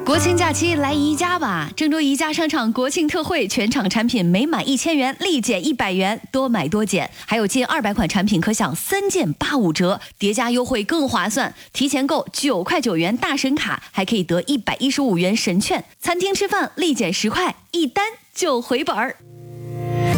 国庆假期来宜家吧！郑州宜家商场国庆特惠，全场产品每满1000元立减100元，多买多减，还有近200款产品可享3件85折，叠加优惠更划算。提前购9块9元大神卡，还可以得115元神券。餐厅吃饭立减10块，一单就回本儿。